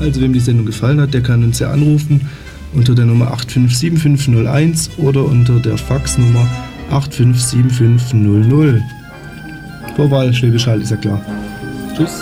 Also wem die Sendung gefallen hat, der kann uns ja anrufen unter der Nummer 857501 oder unter der Faxnummer 857500. Vorwahl Schwäbisch Hall, ist ja klar. Tschüss.